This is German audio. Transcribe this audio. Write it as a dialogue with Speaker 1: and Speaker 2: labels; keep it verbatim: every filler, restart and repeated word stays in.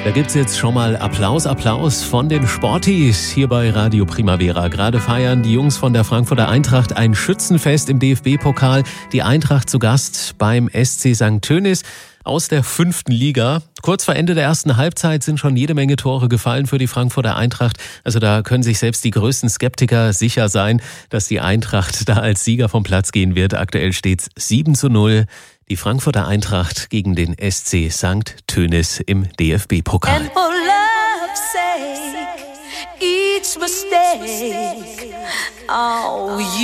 Speaker 1: Da gibt's jetzt schon mal Applaus, Applaus von den Sportis hier bei Radio Primavera. Gerade feiern die Jungs von der Frankfurter Eintracht ein Schützenfest im D F B-Pokal. Die Eintracht zu Gast beim S C Sankt Tönis aus der fünften Liga. Kurz vor Ende der ersten Halbzeit sind schon jede Menge Tore gefallen für die Frankfurter Eintracht. Also da können sich selbst die größten Skeptiker sicher sein, dass die Eintracht da als Sieger vom Platz gehen wird. Aktuell steht's sieben zu null. Die Frankfurter Eintracht gegen den S C Sankt Tönis im D F B-Pokal.
Speaker 2: And for love's sake, each mistake, oh, you